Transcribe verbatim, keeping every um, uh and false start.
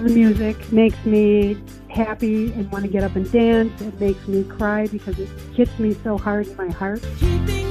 the music. Makes me happy and want to get up and dance. It makes me cry because it hits me so hard in my heart.